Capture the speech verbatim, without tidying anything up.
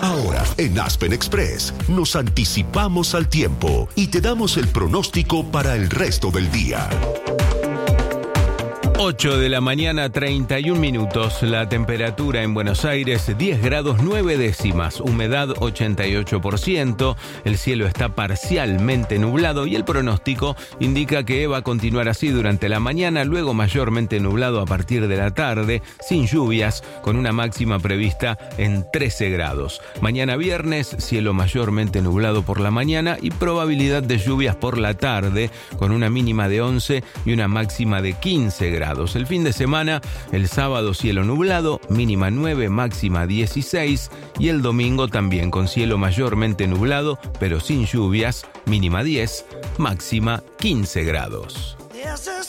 Ahora, en Aspen Express, nos anticipamos al tiempo y te damos el pronóstico para el resto del día. ocho de la mañana, treinta y un minutos. La temperatura en Buenos Aires, diez grados nueve décimas. Humedad, ochenta y ocho por ciento. El cielo está parcialmente nublado y el pronóstico indica que va a continuar así durante la mañana, luego mayormente nublado a partir de la tarde, sin lluvias, con una máxima prevista en trece grados. Mañana viernes, cielo mayormente nublado por la mañana y probabilidad de lluvias por la tarde, con una mínima de once y una máxima de quince grados. El fin de semana, el sábado cielo nublado, mínima nueve, máxima dieciséis, y el domingo también con cielo mayormente nublado, pero sin lluvias, mínima diez, máxima quince grados. There's a